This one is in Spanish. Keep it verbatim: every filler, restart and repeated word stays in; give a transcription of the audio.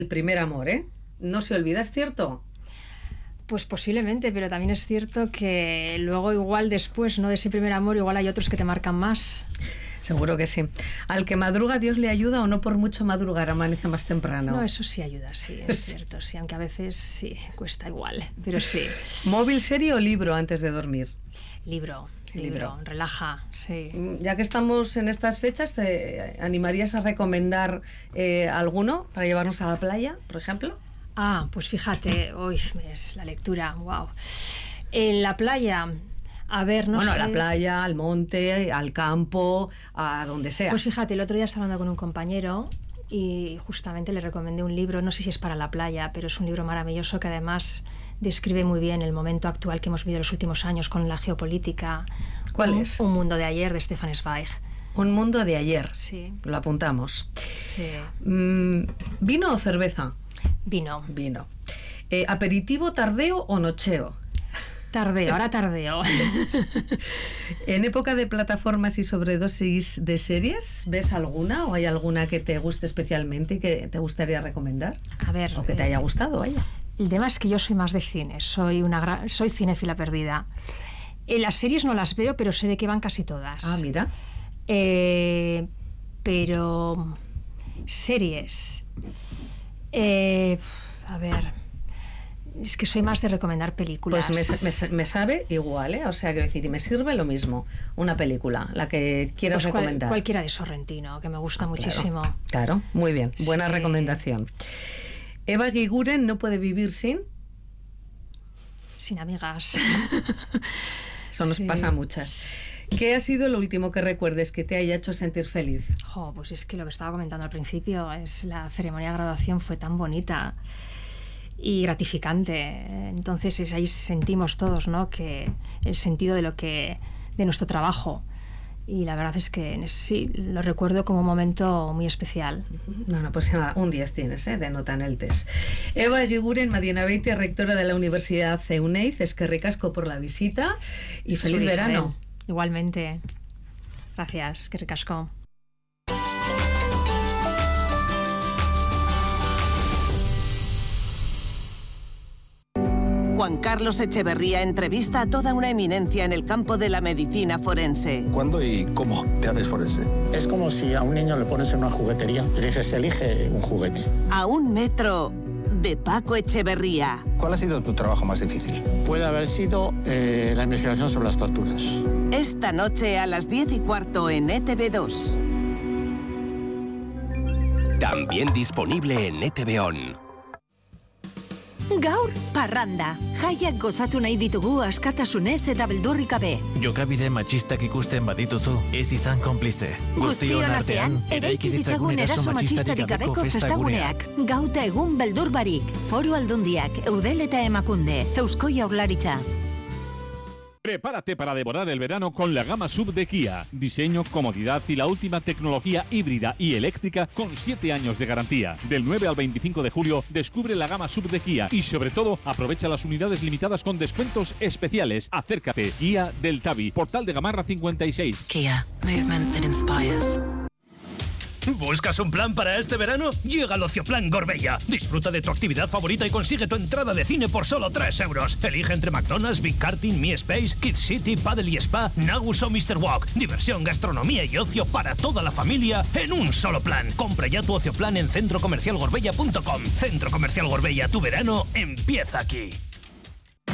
El primer amor, ¿eh? No se olvida, ¿es cierto? Pues posiblemente, pero también es cierto que luego igual después, ¿no?, de ese primer amor, igual hay otros que te marcan más. Seguro que sí. Al que madruga, Dios le ayuda, o no por mucho madrugar, amanece más temprano. No, eso sí ayuda, sí, es cierto, sí, aunque a veces sí, cuesta igual, pero sí. ¿Móvil, serie o libro antes de dormir? Libro, libro, libro. Relaja, sí. Ya que estamos en estas fechas, ¿te animarías a recomendar eh, alguno para llevarnos a la playa, por ejemplo? Ah, pues fíjate, uy, es la lectura, wow. En la playa, a ver, no bueno, sé... Bueno, a la playa, al monte, al campo, a donde sea. Pues fíjate, el otro día estaba hablando con un compañero y justamente le recomendé un libro, no sé si es para la playa, pero es un libro maravilloso que además describe muy bien el momento actual que hemos vivido en los últimos años con la geopolítica. ¿Cuál un, es? Un mundo de ayer, de Stefan Zweig. Un mundo de ayer. Sí. Lo apuntamos. Sí. Mm, ¿Vino o cerveza? Vino. Vino. Eh, ¿Aperitivo, tardeo o nocheo? Tardeo, ahora tardeo. En época de plataformas y sobredosis de series, ¿ves alguna o hay alguna que te guste especialmente y que te gustaría recomendar? A ver... O que te haya gustado, vaya. El tema es que yo soy más de cine, soy una gran, soy cinéfila perdida. En las series no las veo, pero sé de qué van casi todas. Ah, mira. Eh, pero... Series... Eh, a ver, es que soy más de recomendar películas. Pues me, me, me sabe igual, ¿eh? O sea, quiero decir, y me sirve lo mismo, una película, la que quieras pues recomendar. Cual, cualquiera de Sorrentino, que me gusta ah, muchísimo. Claro, claro, muy bien, buena sí. recomendación. Eva Guiguren no puede vivir sin... Sin amigas. Eso nos sí. pasa a muchas. ¿Qué ha sido lo último que recuerdes que te haya hecho sentir feliz? Jo, pues es que lo que estaba comentando al principio, es la ceremonia de graduación fue tan bonita y gratificante. Entonces es, ahí sentimos todos, ¿no?, que el sentido de lo que de nuestro trabajo. Y la verdad es que sí, lo recuerdo como un momento muy especial. Bueno, pues nada, un diez tienes, ¿eh?, de nota en el test. Eva Guiguren Madianabeiti, rectora de la Universidad Euneiz, eskerrik asko por la visita y feliz Soy verano. Isabel. Igualmente. Gracias, que ricasco. Juan Carlos Echeverría entrevista a toda una eminencia en el campo de la medicina forense. ¿Cuándo y cómo te haces forense? Es como si a un niño le pones en una juguetería y le dices, elige un juguete. A un metro de Paco Echeverría. ¿Cuál ha sido tu trabajo más difícil? Puede haber sido eh, la investigación sobre las torturas. Esta noche a las diez y cuarto en E T V dos. También disponible en E T V On. Gaur, parranda. Jaiak gozatu nahi ditugu askatasunez eta beldurrik gabe. Jokabide matxistak ikusten badituzu, ez izan konplize. Guztion artean, eraiki ditzagun eraso matxistarik gabeko festaguneak. Gauta egun beldur barik. Foru Aldundiak, Eudel eta Emakunde, Eusko Jaurlaritza. Prepárate para devorar el verano con la gama sub de Kia. Diseño, comodidad y la última tecnología híbrida y eléctrica con siete años de garantía. Del nueve al veinticinco de julio descubre la gama sub de Kia y sobre todo aprovecha las unidades limitadas con descuentos especiales. Acércate. Kia del Tabi, Portal de Gamarra cincuenta y seis. Kia, movement that inspires. ¿Buscas un plan para este verano? Llega al Ocioplan Gorbella. Disfruta de tu actividad favorita y consigue tu entrada de cine por solo tres euros. Elige entre McDonald's, Big Karting, Mi Space, Kids City, Paddle y Spa, Nagus o mister Walk. Diversión, gastronomía y ocio para toda la familia en un solo plan. Compra ya tu Ocioplan en centro comercial gorbella punto com. Centro Comercial Gorbella, tu verano empieza aquí.